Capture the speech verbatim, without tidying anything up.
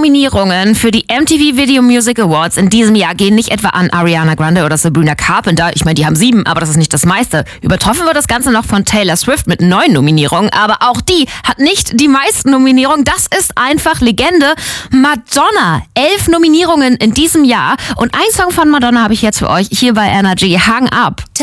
Nominierungen für die M T V Video Music Awards in diesem Jahr gehen nicht etwa an Ariana Grande oder Sabrina Carpenter. Ich meine, die haben sieben, aber das ist nicht das meiste. Übertroffen wird das Ganze noch von Taylor Swift mit neun Nominierungen, aber auch die hat nicht die meisten Nominierungen. Das ist einfach Legende. Madonna, elf Nominierungen in diesem Jahr. Und ein Song von Madonna habe ich jetzt für euch hier bei Energy, Hung Up.